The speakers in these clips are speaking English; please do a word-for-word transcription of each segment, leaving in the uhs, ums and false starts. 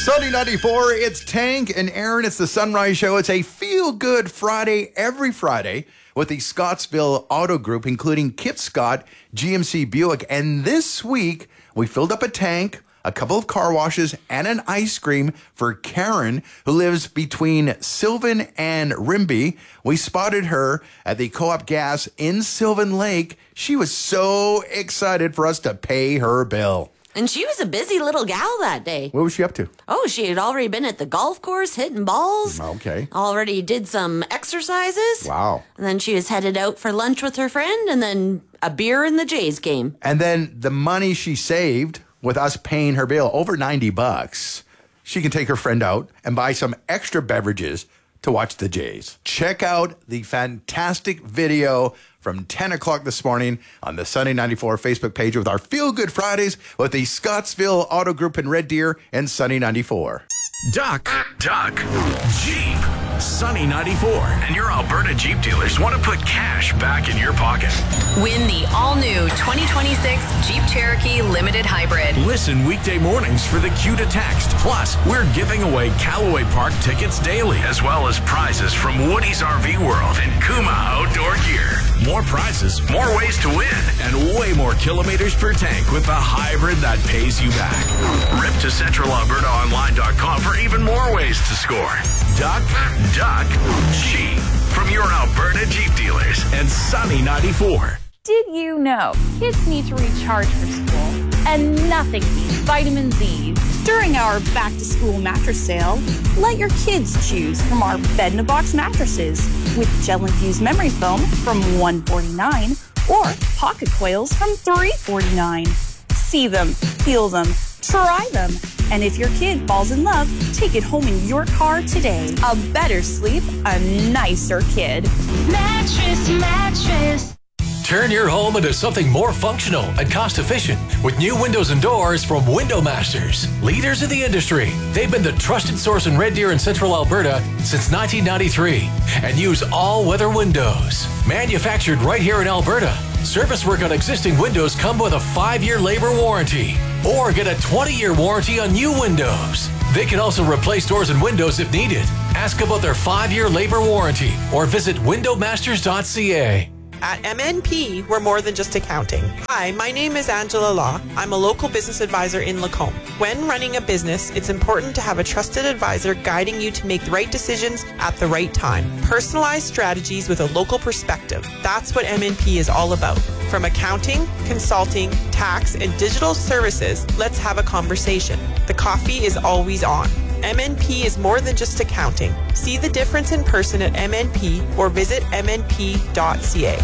Sunny ninety-four, it's Tank and Aaron. It's the Sunrise Show. It's a feel-good Friday every Friday with the Scottsville Auto Group, including Kip Scott, G M C Buick. And this week, we filled up a tank, a couple of car washes, and an ice cream for Karen, who lives between Sylvan and Rimbey. We spotted her at the Co-op Gas in Sylvan Lake. She was so excited for us to pay her bill. And she was a busy little gal that day. What was she up to? Oh, she had already been at the golf course hitting balls. Okay. Already did some exercises. Wow. And then she was headed out for lunch with her friend and then a beer in the Jays game. And then the money she saved with us paying her bill, over ninety bucks, she can take her friend out and buy some extra beverages to watch the Jays. Check out the fantastic video from ten o'clock this morning on the Sunny ninety-four Facebook page with our Feel Good Fridays with the Scottsville Auto Group in Red Deer and Sunny ninety-four. Duck, duck, Jeep, Sunny ninety-four, and your Alberta Jeep dealers want to put cash back in your pocket. Win the all-new twenty twenty-six Jeep Cherokee Limited Hybrid. Listen weekday mornings for the cue to text. Plus, we're giving away Callaway Park tickets daily, as well as prizes from Woody's R V World and Kuma Outdoor Gear. More prizes, more ways to win, and way more kilometers per tank with the hybrid that pays you back. Rip to central alberta online dot com for even more ways to score. Duck, duck, Jeep. From your Alberta Jeep dealers and Sunny ninety-four. Did you know kids need to recharge for school and nothing beats vitamin Z? During our back to school mattress sale, let your kids choose from our bed in a box mattresses with gel infused memory foam from one forty-nine or pocket coils from three forty-nine. See them, feel them, try them. And if your kid falls in love, take it home in your car today. A better sleep, a nicer kid. Mattress, mattress. Turn your home into something more functional and cost-efficient with new windows and doors from Window Masters. Leaders in the industry, they've been the trusted source in Red Deer and Central Alberta since nineteen ninety-three and use all-weather windows. Manufactured right here in Alberta, service work on existing windows come with a five-year labor warranty or get a twenty-year warranty on new windows. They can also replace doors and windows if needed. Ask about their five-year labor warranty or visit window masters dot c a. At M N P, we're more than just accounting. Hi, my name is Angela Law. I'm a local business advisor in Lacombe. When running a business, it's important to have a trusted advisor guiding you to make the right decisions at the right time. Personalized strategies with a local perspective. That's what M N P is all about. From accounting, consulting, tax, and digital services, let's have a conversation. The coffee is always on. M N P is more than just accounting. See the difference in person at M N P or visit m n p dot c a.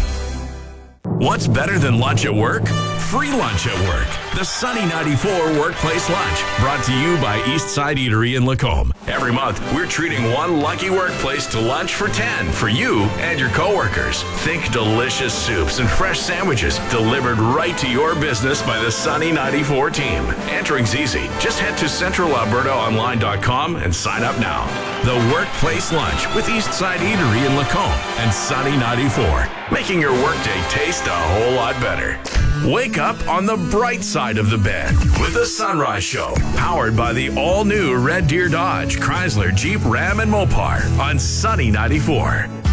What's better than lunch at work? Free lunch at work. The Sunny ninety-four Workplace Lunch, brought to you by Eastside Eatery in Lacombe. Every month, we're treating one lucky workplace to lunch for ten for you and your coworkers. Think delicious soups and fresh sandwiches delivered right to your business by the Sunny ninety-four team. Entering's easy. Just head to central alberta online dot com and sign up now. The Workplace Lunch with Eastside Eatery in Lacombe and Sunny ninety-four, making your workday taste a whole lot better. Wake up on the bright side of the bed with the Sunrise Show, powered by the all-new Red Deer Dodge, Chrysler, Jeep, Ram, and Mopar on Sunny ninety-four.